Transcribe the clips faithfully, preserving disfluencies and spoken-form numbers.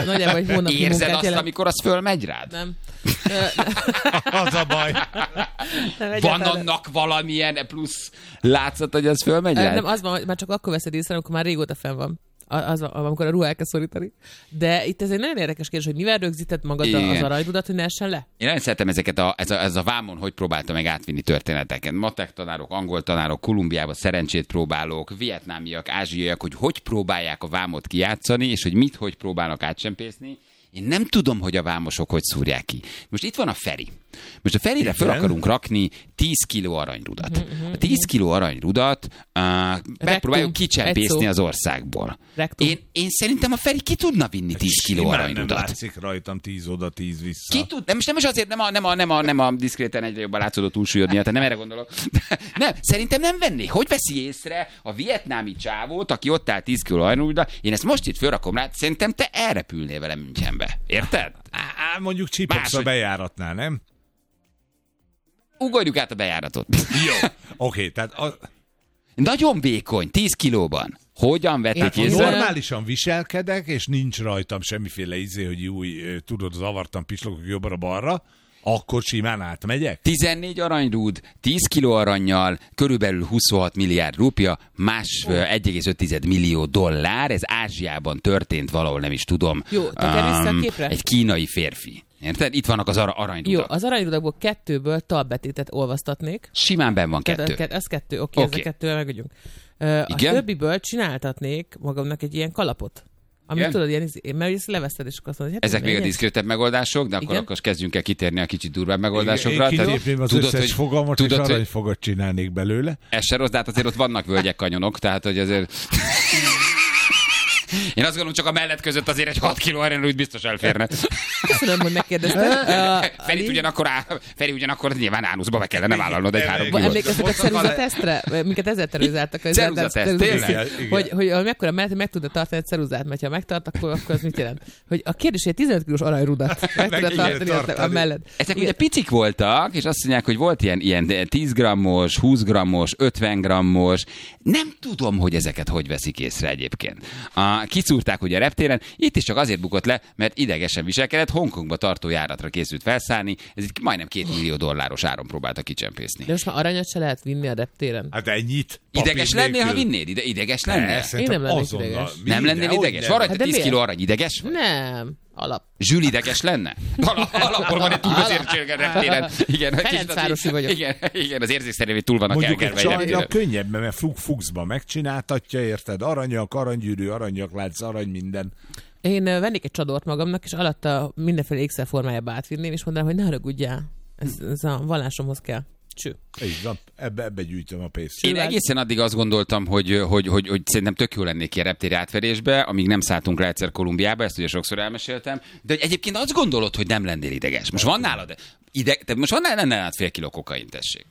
nagyjából egy hónapi munkát érzed azt, jelent. amikor az fölmegy rád? Nem. Az a baj. Nem, Van annak valamilyen plusz látszat, hogy az fölmegy rád? Nem, az van, hogy már csak akkor veszed észre, amikor már régóta fenn van. Az, amikor a ruha elkezd szorítani. De itt ez egy nagyon érdekes kérdés, hogy mivel rögzíted magad az aranyrudat, hogy ne essen le? Én nagyon szeretem ezeket a, ez, a, ez a vámon, hogy próbálta meg átvinni történeteket. Matek tanárok, angol tanárok, Kolumbiába szerencsét próbálók, vietnámiak, ázsiaiak, hogy hogy próbálják a vámot kijátszani, és hogy mit, hogy próbálnak átcsempészni. Én nem tudom, hogy a vámosok hogy szúrják ki. Most itt van a Feri. Most a Ferire fel akarunk rakni tíz kiló aranyrudat. A tíz kiló aranyrudat uh, megpróbáljuk kicsempészni az országból. Én, én szerintem a Feri ki tudna vinni tíz kiló aranyrudat. Nem látszik rajtam tíz oda, tíz vissza. Ki tud? Nem, most nem is azért, nem a, nem a, nem a, nem a diszkréten egyre jobban látszódó túlsúlyod miatt, nem erre gondolok. Nem, szerintem nem venné. Hogy veszi észre a vietnámi csávót, aki ott áll tíz kiló aranyrudat? Én ezt most itt fölrakom rá, szerintem te elrepülnél velem Münchenbe. Érted? Á, mondjuk csipogsz a bejáratnál, nem? Ugorjuk át a bejáratot. Jó, oké, okay, tehát... A... Nagyon vékony, tíz kilóban. Hogyan vették észre? Normálisan viselkedek, és nincs rajtam semmiféle izé, hogy új, tudod, zavartam pislogok jobbra-balra, akkor simán átmegyek? tizennégy aranyrúd, tíz kiló arannyal, körülbelül huszonhat milliárd rupia, más oh. egy egész öt millió dollár, ez Ázsiában történt valahol, nem is tudom. Jó, um, egy kínai férfi. Érted? Itt vannak az ar- aranyrudak. Jó, az aranyrudakból kettőből talbetétet olvasztatnék. Simán benn van kettő. Ke- ez kettő, oké, okay, okay. ezzel kettővel megügyünk. Uh, a többiből csináltatnék magamnak egy ilyen kalapot. Amit igen? Tudod, ilyen, mert ezt leveszted, és akkor azt mondod, hogy ezek még a diszkrétebb megoldások, de akkor, akkor kezdjünk el kitérni a kicsit durvább megoldásokra. Én kitépném az tudod, összes hogy, fogalmat, tudod, és aranyfogat csinálnék belőle. Ez se rossz, de hát azért ott vannak völgyek, kanyonok, tehát hogy azért... Én azt gondolom, csak a mellett között azért egy hat kiló aranyrúd biztos elférne. Köszönöm, hogy megkérdezted. Feri ugyanakkor, Feri ugyanakkor nyilván ánuszba be kellene vállalnod egy három kilót. Emlékeztek a ceruzatesztre? Minket ezzel terrorizáltak. Ceruzateszt, tényleg? Hogy, hogy mekkora mellett meg tudod tartani egy ceruzát, mert ha megtart, akkor, akkor az mit jelent? Hogy a kérdés, hogy tizenöt kilós aranyrudat meg tudod tartani, tartani a mellett. Ezek ugye picik voltak, és azt mondják, hogy volt ilyen, ilyen tíz grammos, húsz grammos, ötven grammos. Nem tudom, hogy ezeket hogy veszik észre egyébként. A, kiszúrták ugye a reptéren, itt is csak azért bukott le, mert idegesen viselkedett, Hongkongba tartó járatra készült felszállni, ez itt majdnem két millió dolláros áron próbálta kicsempészni. De most már aranyat se lehet vinni a reptéren. Hát ennyit. Ideges lennél, ha vinnél? Ide, ideges lennél? Én nem lennék ideges. Nem lennél ideges? Van rajta tíz kiló arany, ideges vagy? Nem. Alap. Zsül ideges lenne? Alap, alapból van egy túlvezértség a reptéren. Igen, Ferencvárosi vagyok. Igen, igen, az érzékszerűvé túl vannak elkerve. Mondjuk egy csajnak könnyebb, mert fug fuxba megcsináltatja, érted? Aranyak, aranygyűrű, aranyak látsz, arany minden. Én vennék egy csadort magamnak, és alatta mindenféle ékszerformájába átvinném, és mondanám, hogy ne haragudjál. Ez, ez a vallásomhoz kell. Cső. Így van, ebbe, ebbe gyűjtöm a pénzt. Én egészen addig azt gondoltam, hogy, hogy, hogy, hogy szerintem tök jó lennék ilyen reptéri átverésbe, amíg nem szálltunk le egyszer Kolumbiába, ezt ugye sokszor elmeséltem, de hogy egyébként azt gondolod, hogy nem lennél ideges. Most van nálad, ide, te most van nálad fél kiló kokain, tessék.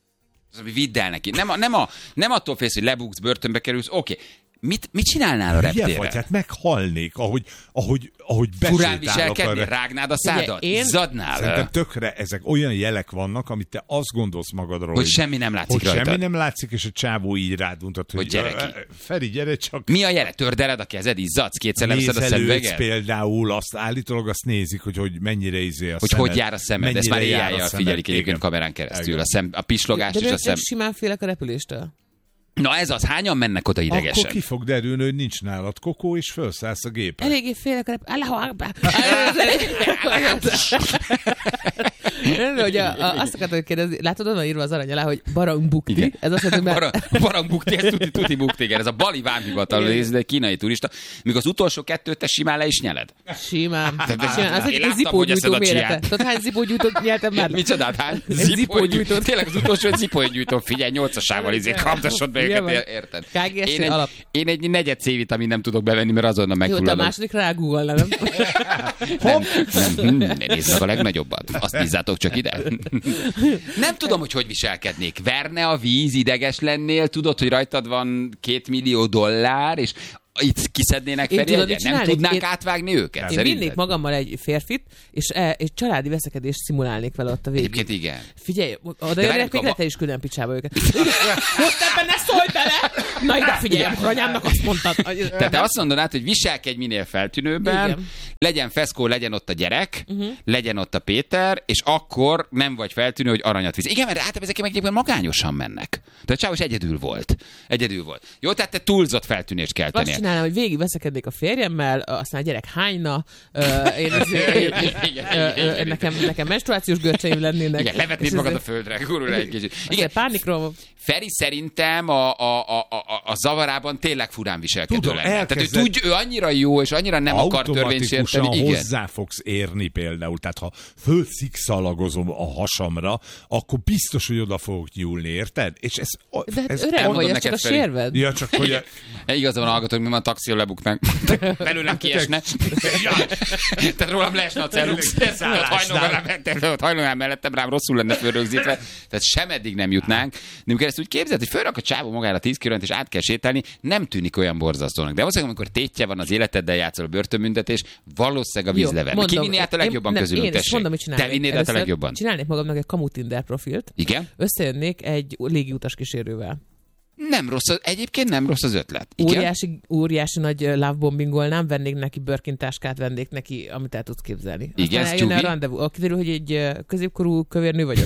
Az, ami vidd el neki. Nem, a, nem, a, nem attól félsz, hogy lebuksz, börtönbe kerülsz, oké. Okay. Mit, mit csinálnál a reptéren? Vagy, hát meghalnék, ahogy, ahogy, ahogy furán viselkedni, rágnád a szádat, én... izzadnál. Szerintem tökre ezek olyan jelek vannak, amit te azt gondolsz magadról, hogy semmi nem látszik hogy rajtad. semmi nem látszik, és a csávó így rád mutat, hogy, hogy gyere ki. Feri, gyere csak. Mi a jele? Tördeled a kezed, izzadsz, kétszer leveszed a szemüveget? Például azt állítólag azt nézik, hogy, hogy mennyire izé a hogy szemed. Hogy jár a szemed, ezt már éjjel figyelik egyébként kamerán keresztül. A, szem, a pislogás de és a szem. De simán félek a repüléstől. Na ez az, hányan mennek oda idegesen? Akkor ki fog derülni, hogy nincs nálad kokó, és felszállsz a gépre. Eléggé félek a repüléstől. Allahu Akbar! Hogy a, a, azt akartam kérdezni, látod, onnan írva az arany alá, hogy barang bukti. Igen. Ez azt jelenti, hogy már... barang bukti, ez tuti, tuti bukti, igen. Ez a bali vámhivatal, ez egy kínai turista. Míg az utolsó kettőt te simán le is nyeled. Simán. De, de, simán. Az egy zipógyújtó mérete. Tudod, hány zipógyújtót nyeltem már? Micsodát, hány? Zipógyújtót. Tényleg az utolsó egy zipógyújtó. Figyelj, nyolcasával izét kaptasod be őket, érted? Én egy, én egy negyed C-vitamin nem tudok bevenni, mert azonnal megfulladom. Jó, te a második rágúval, nem? Nem, nem, nem, nézd meg a legnagyobbat. Azt bízzátok csak ide. Nem tudom, hogy hogy viselkednék. Verne a víz, ideges lennél, tudod, hogy rajtad van két millió dollár, és itt kiszednének Ferihegyen? Nem tudnánk én, átvágni őket? Én szerinted? Vinnék magammal egy férfit, és, e, és családi veszekedést szimulálnék vele ott a végén. Egyébként igen. Figyelj, oda jönnek, még te is külön picsába őket. Most ebben ne szólj bele! Na ide figyelj, akkor anyámnak azt mondtad. Tehát te azt mondanád, hogy viselkedj minél feltűnőben, igen. Legyen feszkó, legyen ott a gyerek, uh-huh. legyen ott a Péter, és akkor nem vagy feltűnő, hogy aranyat visz. Igen, mert általában ezek meg egyébként magányosan mennek. Tehát Csávos egyedül volt. Egyedül volt. Jó, tehát te túlzott feltűnést kell tenni. Azt csinálnám, hogy végig veszekednék a férjemmel, aztán a gyerek hányna, uh, én, én, én, én, uh, nekem, nekem menstruációs görcseim lennének. Igen, levetnéd magad a földre, gurul egy kicsit. Igen, pánikról. Feri szerintem a, a, a, a, a zavarában tényleg furán viselkedő Tudom, lenne. Tehát ő, tudj, ő annyira jó, és annyira nem akar törvénysérteni. Igen. Hozzá fogsz érni például. Tehát ha fölszikszalagozom a hasamra, akkor biztos, hogy oda fogok nyúlni, érted? És ez, de hát ez öreg vagy, ez csak a sérved. Ja, csak hogy... A... Igazán van hallgatók, mi van a taxion lebuknánk. Belőlem kiesne. Tehát rólam leesne a cellux. Hajnogán mellettem rám rosszul lenne fölrögzítve. Tehát sem eddig nem jutnánk. De amikor ezt úgy képzeld, hogy fölrak a csávó magára tíz kilómétert és át kell sétálni, nem tűnik olyan borzasztónak. De valószínűleg, amikor tétje van az életeddel játszol a börtönbüntetés, valószínűleg a víz lever. Ki vinni át a legjobban én, közülünk, tessék? Mondom, hogy te vinnéd át a legjobban? Csinálnék magamnak egy kamu Tinder profilt. Igen? Összejönnék egy légiutas kísérővel. Nem rossz, egyébként nem rossz az ötlet. Igen? Óriási, óriási nagy lovebombingolnám, vennék neki börkintáskát, vennék neki, amit el tudsz képzelni. Igen, aztán eljönne a rendezvú. Kiderül, hogy egy középkorú kövérnő vagyok.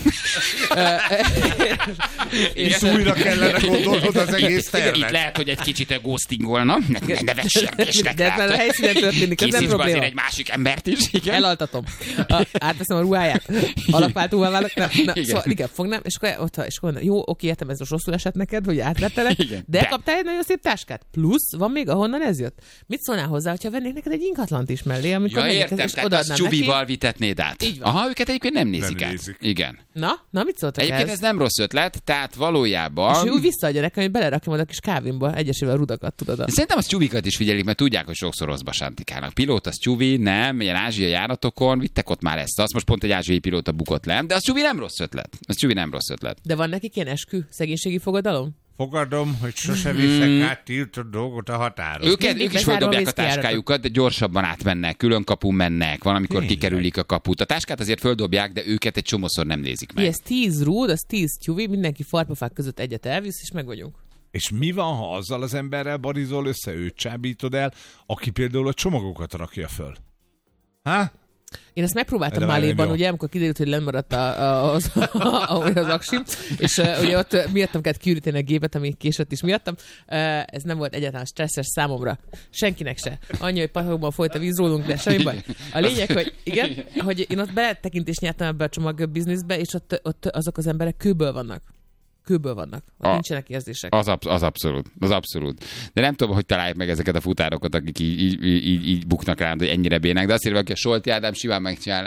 és újra kellene gondolnod az egész tervet. Itt lehet, hogy egy kicsit ghostingolna. Ne vessértésnek. De ez a helyszínen történik, ez nem probléma. Azért egy másik embert is. Igen? Elaltatom. A, átveszem a ruháját. Alapváltóval válok. Na, na, igen. Szóval igen, fognám, és akkor, ott, és akkor jó, oké, értem, ez most rosszul esett neked, hogy átvettelek, de, de kaptál egy nagyon szép táskát. Plusz, van még, ahonnan ez jött. Mit szólnál hozzá, hogyha vennék neked egy ingatlant is mellé, amikor ja, értem, és tehát azt Csubival vitetnéd át. Így van. Aha, őket egyébként nem nézik nem át. Nézik. Igen. Na, na mit szóltak egyébként ez? ez nem rossz ötlet, tehát valójában... És ő úgy visszaadja nekem, hogy belerakja majd a kis kávémba egyesével rudakat, tudod. De szerintem az Csubikat is figyelik, mert tudják, hogy sokszor rosszba sántikálnak. Pilóta, az Csubi, nem, ilyen ázsiai járatokon, vittek ott már ezt. Azt most pont egy ázsiai pilóta bukott le, de az Csubi nem rossz ötlet. Az Csubi nem rossz ötlet. De van nekik ilyen eskü, szegénységi fogadalom? Fogadom, hogy sose viszek mm. át tiltott dolgot a határon. Őket, ők is földobják a táskájukat, de gyorsabban átmennek, külön kapun mennek, valamikor Tényleg. kikerülik a kaput. A táskát azért földobják, de őket egy csomószor nem nézik meg. Ez tíz rúd, az tíz tyúvi, mindenki farpafák között egyet elvisz, és meg vagyunk. És mi van, ha azzal az emberrel barizol össze, őt csábítod el, aki például a csomagokat rakja föl? Há? Én ezt megpróbáltam Máléban, ugye, amikor kiderült, hogy lemaradt a, a, az, a, az aksim, és uh, ugye ott miattam kellett kiüríteni a gépet, ami késett is miattam. Uh, ez nem volt egyáltalán stresszes számomra. Senkinek se. Annyi, hogy patakban folyt a víz rólunk, de semmi baj. A lényeg, hogy igen, hogy én ott betekintést nyertem ebbe a csomag bizniszbe, és ott, ott azok az emberek kőből vannak. Kőből vannak. Ott a, nincsenek érzések. Az, absz- az abszolút. Az abszolút. De nem tudom, hogy találják meg ezeket a futárokat, akik így, így, így, így buknak rám, hogy ennyire bének. De azt írva, hogy a Solti Ádám simán megcsinálná.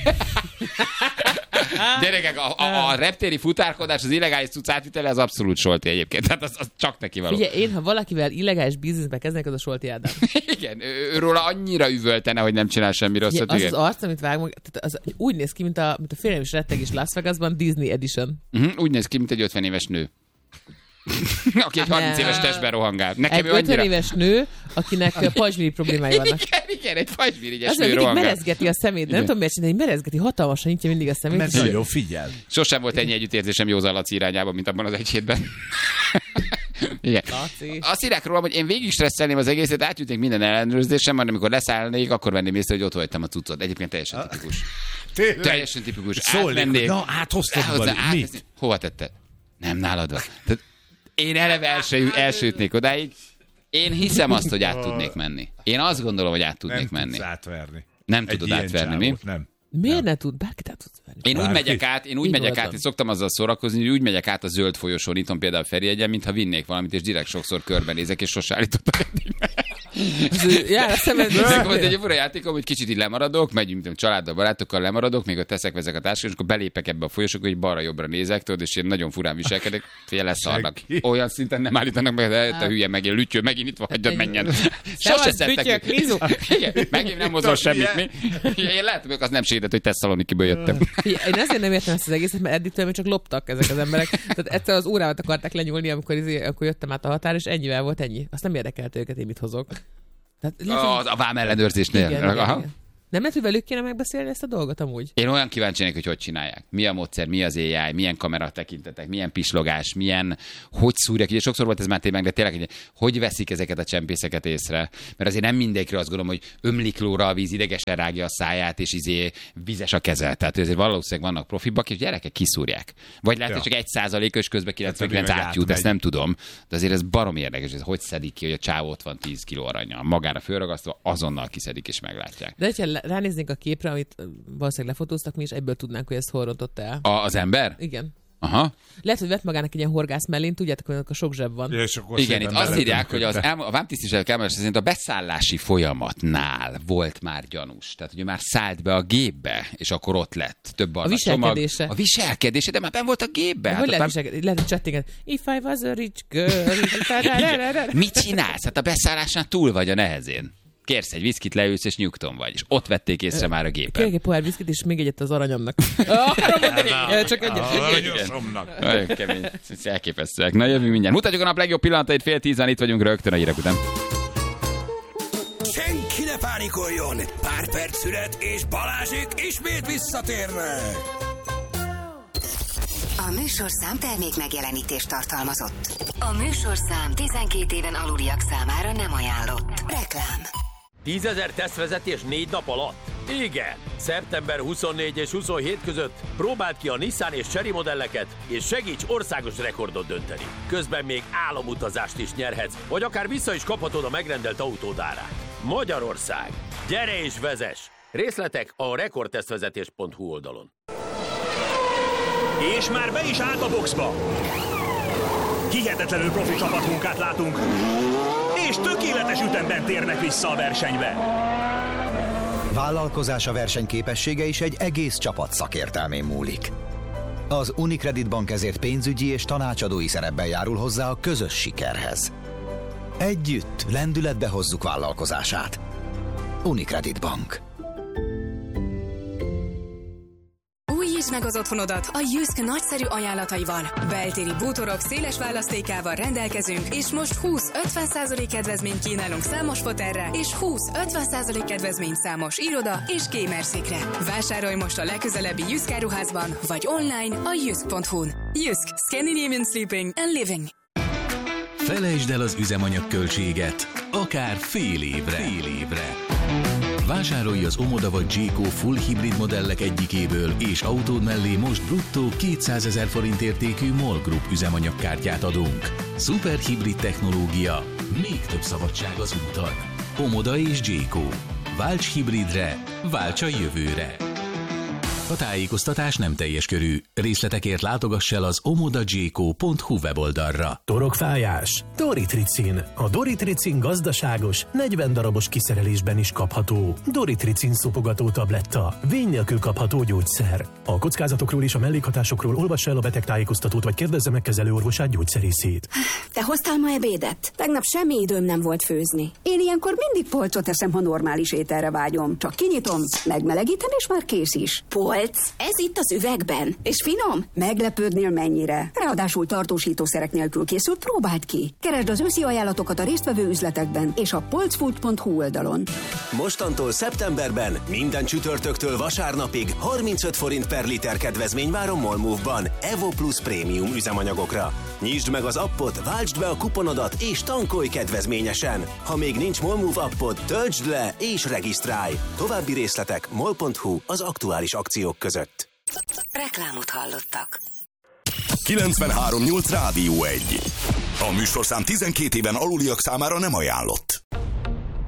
Gyerekek, a, a, a reptéri futárkodás, az illegális cucc átvitele, az abszolút Solti egyébként. Tehát az, az csak neki való. Ugye én, ha valakivel illegális bizniszbe kezdnek, az a Solti Ádám. Igen, ő, őróla annyira üvöltene, hogy nem csinál semmi rosszat. Ugye, az igen. Az arc, amit vágunk, az úgy néz ki, mint a, mint a félelem is rettegés Las Vegasban, Disney Edition. Uh-huh, úgy néz ki, mint egy ötven éves nő. Aki egy harminc éves testben rohangál. Nekem egy ötven annyira... éves nő, akinek pajzsmiri problémái vannak. Igen, igen, egy pajzsmirigyes nő rohangál. Merezgeti a szemét, nem tudom miért csinálni, merezgeti, hatalmasan nyitja mindig a szemét. Mert nagyon figyel. Sosem volt ennyi együttérzésem Józan Laci irányában, mint abban az egy hétben. Igen. Azt írják rólam, hogy én végig stresszelném az egészet, átjutnék minden ellenőrzésem, majd amikor leszállnék, akkor venném észre, hogy ott hagytam a cuccot. Egyébként teljesen tipikus. Tényleg? Teljesen tipikus. Átmennék. Na, áthoztad valami. Mit? Hova tetted? Nem nálad van. Tehát én eleve első, elsőtnék odáig. Én hiszem azt, hogy át tudnék menni. Én azt gondolom, hogy át tudnék nem menni. Nem átverni. Nem tudod átverni, mi? Nem. Miért nem. ne tud? Bárkit át tudsz venni. Én úgy megyek át, én úgy megyek át, én szoktam azzal szórakozni, hogy úgy megyek át a zöld folyosón, itthon például Ferihegyen, mintha vinnék valamit, és direkt sokszor körbenézek, és sose állítottak eddig meg. Jár a szemed. Nekem volt egy fura játékom, hogy kicsit így lemaradok, megyünk, mint családdal, barátokkal lemaradok, még ott teszek, vezek a táskát, és akkor belépek ebbe a folyosókba, hogy balra-jobbra nézek, tudod, és én nagyon furán viselkedek, fél leszarnak. Olyan szinten nem állítanak meg, de te hülye meg, én lütyő, megint itt van, hagyjad menjen. Sose szedtek. Igen, megint nem mozol semmit. Mi? Én lehet, hogy az nem segített, hogy Tesszalonikiből jöttem. Én ezért nem értem ezt az egészet, mert eddig tőlem csak loptak ezek az emberek. Tehát egyszer az órámat akarták lenyúlni, amikor, akkor jöttem át a határ, és ennyivel volt ennyi. Azt nem érdekelt őket, én mit hozok. Tehát, a, a vám ellenőrzésnél. Igen, igen, igen. Nem lehet, hogy velük kéne megbeszélni ezt a dolgot amúgy? Én olyan kíváncsi vagyok, hogy hogy csinálják. Mi a módszer, mi az á i, milyen kamera tekintetek, milyen pislogás, milyen, hogy szúrják. Ugye sokszor volt ez már tényleg, de tényleg, hogy veszik ezeket a csempészeket észre. Mert azért nem mindenkire azt gondolom, hogy ömlik lóra a víz, idegesen rágja a száját, és izé vizes a keze. Tehát azért valószínűleg vannak profibak, és gyerekek kiszúrják. Vagy lehet, ja. hogy csak egy százalékos közben kilencvenkilenc átjut, ezt nem tudom. De azért ez barom érdekes, hogy hogy szedik ki, hogy a csávó ott van tíz kiló aranyal. Magára fölragasztva, azonnal kiszedik és meglátják. De ránéznénk a képre, amit valószínűleg lefotóztak, mi is egyből tudnánk, hogy ezt hol rontott el. A, az ember? Igen. Aha. Lehet, hogy vett magának egy ilyen horgász mellén, tudjátok, hogy a sok zseb van. Ja, igen, itt azt írják, hogy az, a vámtisztviselők elmondása szerint a beszállási folyamatnál volt már gyanús. Tehát, hogy már szállt be a gépbe, és akkor ott lett több a viselkedése. Csomag. A viselkedése, de már benn volt a gépbe. Hát, hogy lehet, nem... lehet, hogy csettinget. If I was a rich girl. Mit csinálsz? Hát a beszállásnál túl vagy a nehezén. Kérsz egy viszkit, leülsz, és nyugton vagy. És ott vették észre már a gépen. Kérek egy pohár viszkit, és még egyet az aranyomnak. Csak egyet. Aranyosomnak. Nagyon kemény. Elképesztőek. Na, jövünk mindjárt. Mutatjuk a nap legjobb pillanatait, fél tízen itt vagyunk rögtön a hírek után. Senki ne pánikoljon! Pár perc szület, és Balázsék ismét visszatérnek! A műsorszám termék megjelenítést tartalmazott. A műsorszám tizenkét éven aluliak számára nem ajánlott. Reklám. tízezer tesztvezetés négy nap alatt? Igen! szeptember huszonnégy és huszonhét között próbáld ki a Nissan és Chery modelleket, és segíts országos rekordot dönteni. Közben még álomutazást is nyerhetsz, vagy akár vissza is kaphatod a megrendelt autód árát. Magyarország! Gyere és vezess! Részletek a rekordtesztvezetés pont hu oldalon. És már be is állt a boxba. Hihetetlenül profi csapatmunkát látunk, és tökéletes ütemben térnek vissza a versenybe. Vállalkozása versenyképessége is egy egész csapat szakértelmén múlik. Az Unicredit Bank ezért pénzügyi és tanácsadói szerepben járul hozzá a közös sikerhez. Együtt lendületbe hozzuk vállalkozását. Unicredit Bank. Újítsd meg az otthonodat a Jysk nagyszerű ajánlataival. Beltéri bútorok széles választékával rendelkezünk, és most húsz-ötven százalék kedvezményt kínálunk számos fotelre, és húsz-ötven százalék kedvezményt számos iroda és gamerszékre. Vásárolj most a legközelebbi Jysk áruházban, vagy online a jysk pont hu-n. Jysk. Scandinavian Sleeping and Living. Felejtsd el az üzemanyagköltséget, akár fél évre. Fél évre. Vásárolj az Omoda vagy Jayco full hibrid modellek egyikéből, és autód mellé most bruttó kétszázezer forint értékű MOL Group üzemanyagkártyát adunk. Szuperhibrid technológia, még több szabadság az úton. Omoda és Jayco. Válts hibridre, válts a jövőre. A tájékoztatás nem teljes körű. Részletekért látogass el az omoda jayco pont hu weboldalra. Torokfájás? Doritricin. A Doritricin gazdaságos, negyven darabos kiszerelésben is kapható. Doritricin szopogató tabletta. Vény nélkül kapható gyógyszer. A kockázatokról és a mellékhatásokról olvass el a betegtájékoztatót, vagy kérdezze meg kezelőorvosát, gyógyszerészét. Te hoztál ma ebédet? Tegnap semmi időm nem volt főzni. Én ilyenkor mindig polcot eszem, ha normális ételre vágyom. Csak kinyitom, megmelegítem, és már kész is. Polc? Ez itt az üvegben. És finom? Meglepődnél mennyire. Ráadásul tartósítószerek nélkül készült, próbáld ki. Keresd az őszi ajánlatokat a résztvevő üzletekben és a polcfood pont hu oldalon. Mostantól szeptemberben minden csütörtöktől vasárnapig harmincöt forint per liter kedvezmény vár a MOL Move-ban Evo Plus prémium üzemanyagokra. Nyisd meg az appot, váltsd be a kuponodat és tankolj kedvezményesen. Ha még nincs MOL Move appod, töltsd le és regisztrálj. További részletek mol pont hu az aktuális akciók között. Reklámot hallottak. kilencvenhárom nyolc Rádió egy. A műsorszám tizenkét éven aluliak számára nem ajánlott.